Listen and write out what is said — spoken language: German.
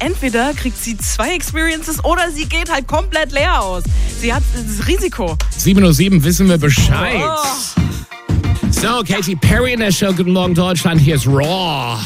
entweder kriegt sie 2 Experiences oder sie geht halt komplett leer aus. Sie hat das Risiko. 7:07 Uhr wissen wir Bescheid. Oh. So, Katy Perry in der Show. Guten Morgen, Deutschland. Hier ist Raw.